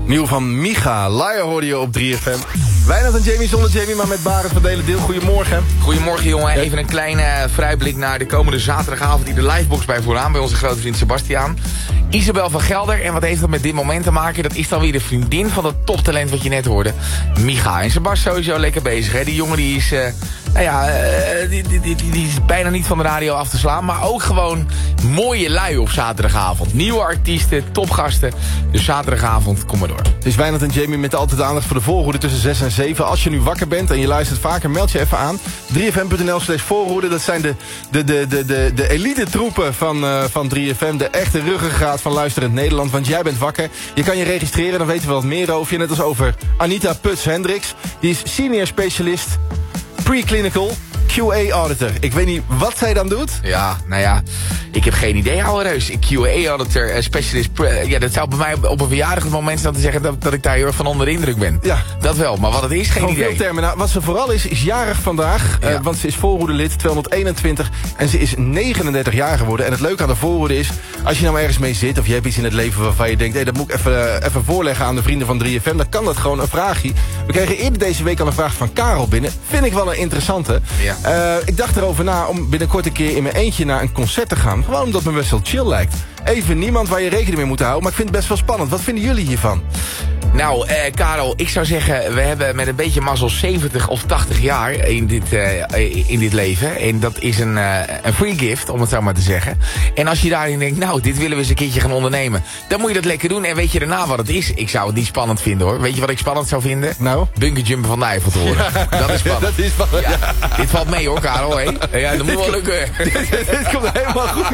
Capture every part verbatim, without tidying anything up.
Nieuw van Micha. Liar hoorde je op drie F M. Wijnand en Jamie zonder Jamie, maar met Barend van Delen Deel. Goedemorgen. Goedemorgen jongen. Even een kleine vooruitblik naar de komende zaterdagavond. Die de livebox bij vooraan bij onze grote vriend Sebastiaan. Isabel van Gelder. En wat heeft dat met dit moment te maken? Dat is dan weer de vriendin van dat toptalent wat je net hoorde. Micha. En Sebastiaan sowieso lekker bezig. Hè? Die jongen die is... Uh, nou ja, uh, die, die, die, die is bijna niet van de radio af te slaan. Maar ook gewoon mooie lui op zaterdagavond. Nieuwe artiesten, topgasten. Dus zaterdagavond, kom maar door. Het is Wijnand en Jamie met altijd aandacht voor de voorhoede tussen zes en zeven. Als je nu wakker bent en je luistert vaker, meld je even aan. drie F M punt N L slash voorhoede. Dat zijn de, de, de, de, de, de elite troepen van, uh, van drie F M. De echte ruggengraat van luisterend Nederland. Want jij bent wakker. Je kan je registreren, dan weten we wat meer over je. Net als over Anita Puts-Hendricks. Die is senior specialist preclinical Q A-auditor. Ik weet niet wat zij dan doet. Ja, nou ja, ik heb geen idee, ouwe reus. Q A-auditor, uh, specialist... Uh, ja, dat zou bij mij op een verjaardag het moment zijn te zeggen dat, dat ik daar heel erg van onder de indruk ben. Ja. Dat wel, maar wat het is, geen Gewoon idee. Veel termen. Nou, wat ze vooral is, is jarig vandaag. Ja. Uh, want ze is voorhoedelid tweehonderdeenentwintig. En ze is negenendertig jaar geworden. En het leuke aan de voorhoede is, als je nou ergens mee zit, of je hebt iets in het leven waarvan je denkt, hé, hey, dat moet ik even, uh, even voorleggen aan de vrienden van drie F M. Dan kan dat gewoon een vraagje. We kregen eerder deze week al een vraag van Karel binnen. Vind ik wel een interessante. Ja. Uh, ik dacht erover na om binnenkort een keer in mijn eentje naar een concert te gaan. Gewoon omdat het me best wel chill lijkt. Even niemand waar je rekening mee moet houden, maar ik vind het best wel spannend. Wat vinden jullie hiervan? Nou, eh, Karel, ik zou zeggen, we hebben met een beetje mazzel zeventig of tachtig jaar in dit, uh, in dit leven. En dat is een, uh, een free gift, om het zo maar te zeggen. En als je daarin denkt, nou, dit willen we eens een keertje gaan ondernemen, dan moet je dat lekker doen. En weet je daarna wat het is? Ik zou het niet spannend vinden, hoor. Weet je wat ik spannend zou vinden? Nou? Bunkerjumpen van de Eifel te horen. Ja. Dat is spannend. Dat is spannend, ja. Ja. Dit valt mee, hoor, Karel. Hè? Ja, dat moet wel lukken. Dit, dit, dit komt helemaal goed.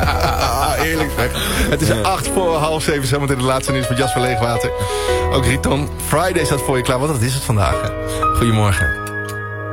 Ja, eerlijk zeg. Het is acht voor half zeven, zometeen de laatste nieuws met Jasper Leegwater. Ook Riton, Friday staat voor je klaar, want dat is het vandaag. Hè? Goedemorgen.